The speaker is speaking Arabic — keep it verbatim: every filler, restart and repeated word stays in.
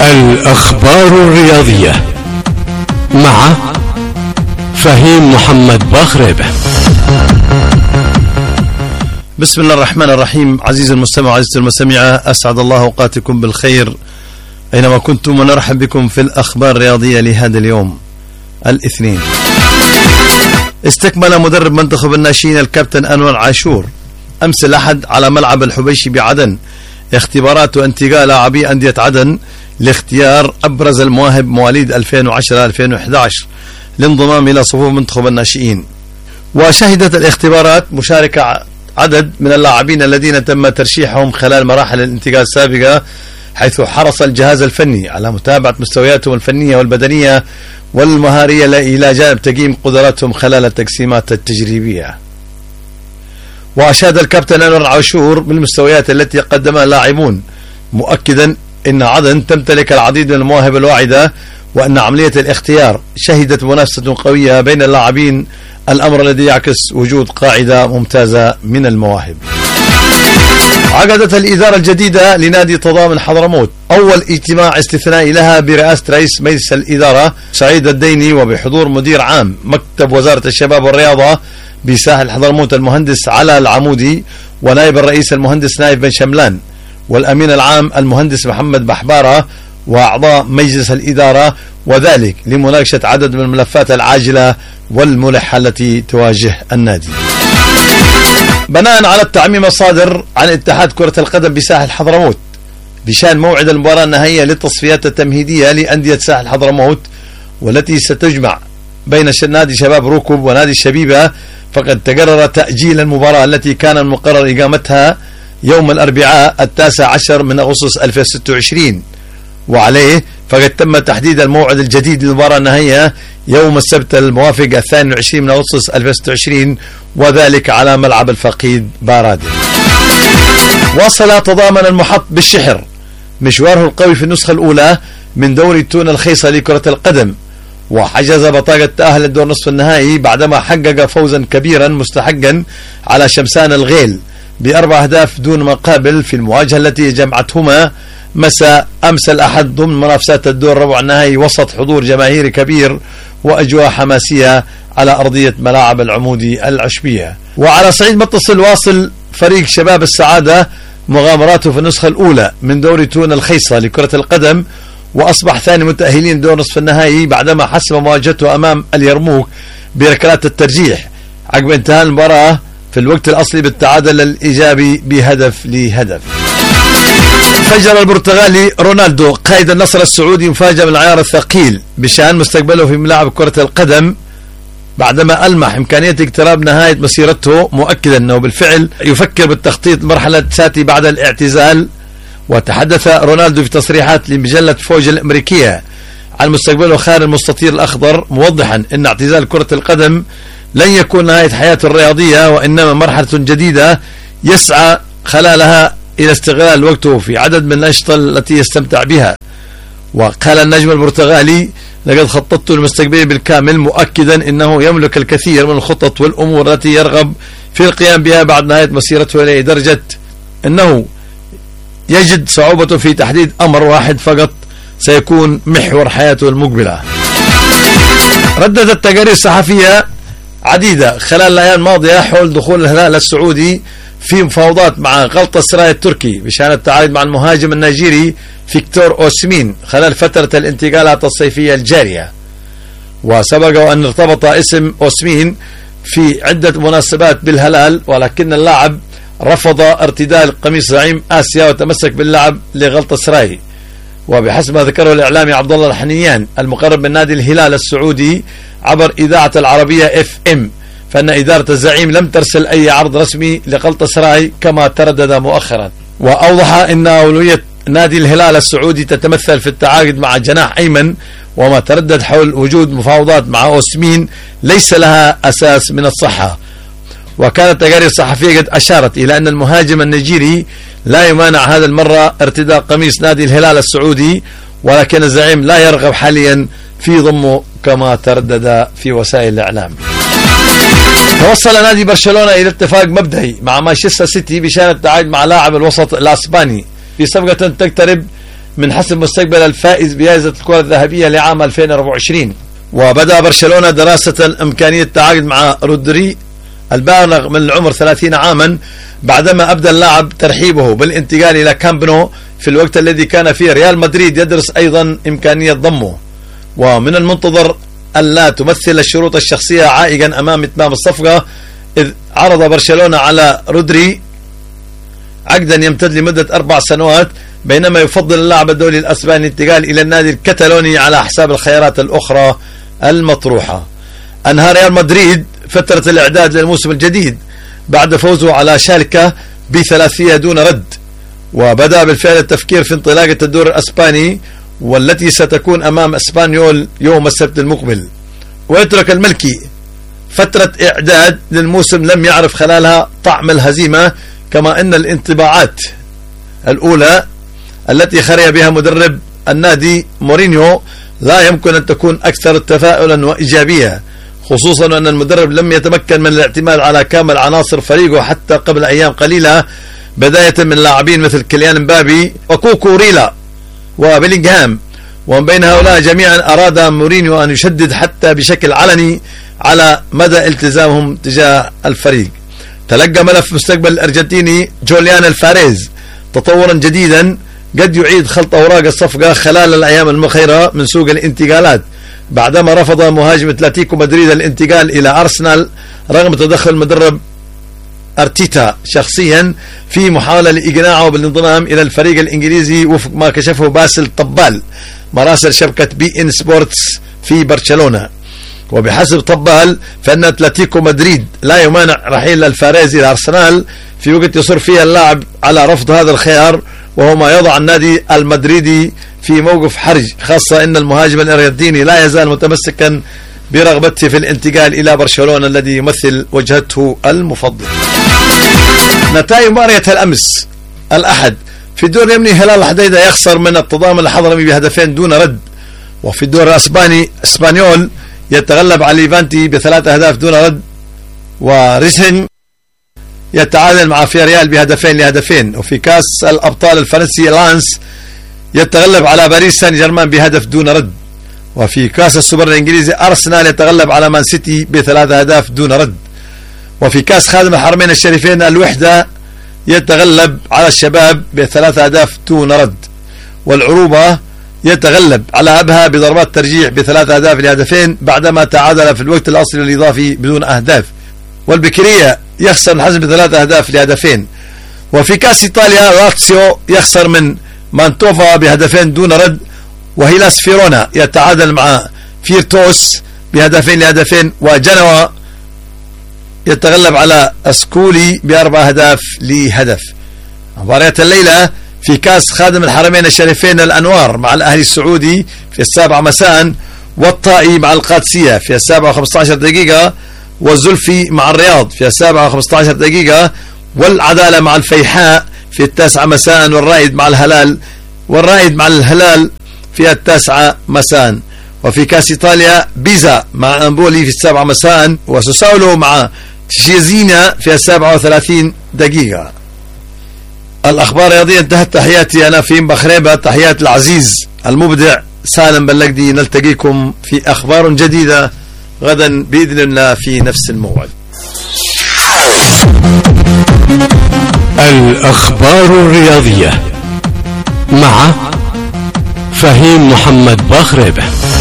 الأخبار الرياضية مع فهيم محمد باخريبة. بسم الله الرحمن الرحيم. عزيز المستمع وعزيزتي المستمعة، أسعد الله أوقاتكم بالخير أينما كنتم، ونرحب بكم في الأخبار الرياضية لهذا اليوم الاثنين. استكمل مدرب منتخب الناشئين الكابتن أنور عاشور أمس الأحد على ملعب الحبيشي بعدن اختبارات وانتقاء لاعبي أندية عدن لاختيار أبرز المواهب مواليد ألفين وعشرة ألفين وإحدى عشر لانضمام إلى صفوف منتخب الناشئين. وشهدت الاختبارات مشاركة عدد من اللاعبين الذين تم ترشيحهم خلال مراحل الانتقاء السابقة، حيث حرص الجهاز الفني على متابعة مستوياتهم الفنية والبدنية والمهارية إلى جانب تقييم قدراتهم خلال التقسيمات التجريبية. وأشاد الكابتن أنور عاشور بالمستويات التي قدمها اللاعبون، مؤكدا أن عدن تمتلك العديد من المواهب الواعدة، وأن عملية الاختيار شهدت منافسة قوية بين اللاعبين، الأمر الذي يعكس وجود قاعدة ممتازة من المواهب. عقدت الإدارة الجديدة لنادي تضامن حضرموت أول اجتماع استثنائي لها برئاسة رئيس مجلس الإدارة سعيد الديني، وبحضور مدير عام مكتب وزارة الشباب والرياضة بساحل حضرموت المهندس علاء العمودي، ونائب الرئيس المهندس نايف بن شملان، والأمين العام المهندس محمد بحبارة، وأعضاء مجلس الإدارة، وذلك لمناقشة عدد من الملفات العاجلة والملحة التي تواجه النادي. بناء على التعميم الصادر عن اتحاد كرة القدم بساحل حضرموت بشان موعد المباراة النهائية للتصفيات التمهيدية لأندية ساحل حضرموت، والتي ستجمع بين نادي شباب ركب ونادي الشبيبة، فقد تقرر تأجيل المباراة التي كان المقرر إقامتها يوم الأربعاء التاسع عشر من أغسطس ألفين وستة وعشرين، وعليه فقد تم تحديد الموعد الجديد للمباراة النهائية يوم السبت الموافق الثاني والعشرين من أغسطس ألفين وستة وعشرين، وذلك على ملعب الفقيد بارادي. واصل تضامن المحط بالشحر مشواره القوي في النسخة الأولى من دوري تونة الخيصة لكرة القدم، وحجز بطاقة تأهل للدور نصف النهائي بعدما حقق فوزا كبيرا مستحقا على شمسان الغيل بأربع أهداف دون مقابل في المواجهة التي جمعتهما مساء أمس الأحد ضمن منافسات الدور ربع النهائي، وسط حضور جماهيري كبير وأجواء حماسية على أرضية ملاعب العمودي العشبية. وعلى صعيد متصل، واصل فريق شباب السعادة مغامراته في النسخة الأولى من دوري تونة الخيصة لكرة القدم، وأصبح ثاني متأهلين دور نصف النهائي بعدما حسم مواجهته أمام اليرموك بركلات الترجيح عقب انتهاء المباراة في الوقت الأصلي بالتعادل الإيجابي بهدف لهدف. فجر البرتغالي رونالدو قائد النصر السعودي مفاجأة من العيار الثقيل بشأن مستقبله في ملاعب كرة القدم، بعدما ألمح إمكانية اقتراب نهاية مسيرته، مؤكدا أنه بالفعل يفكر بالتخطيط مرحلة تأتي بعد الاعتزال. وتحدث رونالدو في تصريحات لمجلة فوج الأمريكية عن مستقبله خارج المستطيل الأخضر، موضحا أن اعتزال كرة القدم لن يكون نهاية حياته الرياضية، وإنما مرحلة جديدة يسعى خلالها إلى استغلال وقته في عدد من الأنشطة التي يستمتع بها. وقال النجم البرتغالي: لقد خططت لمستقبلي بالكامل، مؤكدا أنه يملك الكثير من الخطط والأمور التي يرغب في القيام بها بعد نهاية مسيرته، لدرجة أنه يجد صعوبة في تحديد أمر واحد فقط سيكون محور حياته المقبلة. ردت تقارير صحفية عديدة خلال الأيام الماضية حول دخول الهلال السعودي في مفاوضات مع غلطة سراي التركي بشأن التعاقد مع المهاجم النيجيري فيكتور أوسمين خلال فترة الانتقالات الصيفية الجارية. وسبق أن ارتبط اسم أوسمين في عدة مناسبات بالهلال، ولكن اللاعب رفض ارتداء قميص زعيم آسيا وتمسك باللعب لغلطة سراي. وبحسب ما ذكره الإعلامي عبد الله الحنيان المقرب من نادي الهلال السعودي عبر إذاعة العربية اف ام، فإن إدارة الزعيم لم ترسل أي عرض رسمي لغلطة سراي كما تردد مؤخرا. وأوضح أن أولوية نادي الهلال السعودي تتمثل في التعاقد مع جناح أيمن، وما تردد حول وجود مفاوضات مع أوسمين ليس لها أساس من الصحة. وكانت تقارير صحفية قد أشارت إلى أن المهاجم النيجيري لا يمانع هذا المرة ارتداء قميص نادي الهلال السعودي، ولكن الزعيم لا يرغب حاليا في ضمه كما تردد في وسائل الإعلام. توصل نادي برشلونة إلى اتفاق مبدئي مع مانشستر سيتي بشأن التعاقد مع لاعب الوسط الأسباني في صفقة تقترب من حسب مستقبل الفائز بجائزة الكرة الذهبية لعام ألفين وأربعة وعشرين. وبدأ برشلونة دراسة إمكانية التعاقد مع رودري البالغ من العمر ثلاثين عاما، بعدما أبدى اللاعب ترحيبه بالانتقال إلى كامب نو في الوقت الذي كان فيه ريال مدريد يدرس أيضا إمكانية ضمه. ومن المنتظر أن لا تمثل الشروط الشخصية عائقا أمام إتمام الصفقة، إذ عرض برشلونة على رودري عقدا يمتد لمدة أربع سنوات، بينما يفضل اللاعب الدولي الأسباني الانتقال إلى النادي الكتالوني على حساب الخيارات الأخرى المطروحة. أنهى ريال مدريد فترة الإعداد للموسم الجديد بعد فوزه على شالكة بثلاثية دون رد، وبدأ بالفعل التفكير في انطلاقة الدور الأسباني والتي ستكون أمام اسبانيول يوم السبت المقبل. ويترك الملكي فترة إعداد للموسم لم يعرف خلالها طعم الهزيمة، كما أن الانطباعات الأولى التي خرج بها مدرب النادي مورينيو لا يمكن أن تكون أكثر تفاؤلا وإيجابية، خصوصا أن المدرب لم يتمكن من الاعتماد على كامل عناصر فريقه حتى قبل أيام قليلة، بداية من لاعبين مثل كيليان مبابي وكوكو ريلا وبيلينغهام. ومن بين هؤلاء جميعا أراد مورينيو أن يشدد حتى بشكل علني على مدى التزامهم تجاه الفريق. تلقى ملف مستقبل الأرجنتيني جوليان الفاريز تطورا جديدا قد يعيد خلط أوراق الصفقة خلال الأيام المخيرة من سوق الانتقالات، بعدما رفض مهاجم أتلتيكو مدريد الانتقال إلى أرسنال رغم تدخل المدرب أرتيتا شخصيا في محاولة لإقناعه بالانضمام إلى الفريق الإنجليزي وفق ما كشفه باسل طبال مراسل شبكة بي إن سبورتس في برشلونة. وبحسب طبال فإن أتلتيكو مدريد لا يمانع رحيل الفاريز إلى أرسنال في وقت يصر فيها اللاعب على رفض هذا الخيار، وهو ما يضع النادي المدريدي في موقف حرج، خاصة أن المهاجم الأرجنتيني لا يزال متمسكا برغبته في الانتقال إلى برشلونة الذي يمثل وجهته المفضلة. نتائج مباراة الأمس الأحد في الدور اليمني هلال الحديدة يخسر من التضامن الحضرمي بهدفين دون رد، وفي الدور الأسباني اسبانيول يتغلب على ليفانتي بثلاثة أهداف دون رد، وريسين يتعادل مع فياريال بهدفين لهدفين. وفي كاس الأبطال الفرنسي لانس يتغلب على باريس سان جيرمان بهدف دون رد. وفي كاس السوبر الإنجليزي أرسنال يتغلب على مان سيتي بثلاثة أهداف دون رد. وفي كاس خادم الحرمين الشريفين الوحدة يتغلب على الشباب بثلاثة أهداف دون رد. والعروبة يتغلب على أبها بضربات ترجيح بثلاثة أهداف لهدفين بعدما تعادل في الوقت الأصلي الإضافي بدون أهداف. والبكرية يخسر الحزم بثلاثة أهداف لهدفين. وفي كاس إيطاليا لاتسيو يخسر من مانتوفا بهدفين دون رد، وهيلاس فيرونا يتعادل مع فيرتوس بهدفين لهدفين، وجنوا يتغلب على اسكولي بأربع أهداف لهدف. مباريات الليلة في كاس خادم الحرمين الشريفين الأنوار مع الأهلي السعودي في السابعة مساء، والطائي مع القادسية في السابعة وخمسة عشر دقيقة، والزلفي مع الرياض في السابعة وخمسة عشر دقيقة، والعدالة مع الفيحاء في التاسعة مساء، والرائد مع الهلال والرائد مع الهلال في التاسعة مساء. وفي كاس إيطاليا بيزا مع أمبولي في السابعة مساء، وسوساولو مع تشيزينا في السابعة وثلاثين دقيقة. الأخبار الرياضية انتهت. تحياتي أنا فيم بخريبة، تحيات العزيز المبدع سالم بلقدي. نلتقيكم في أخبار جديدة غدا بإذن الله في نفس الموعد. الأخبار الرياضية مع فهيم محمد بخريبة.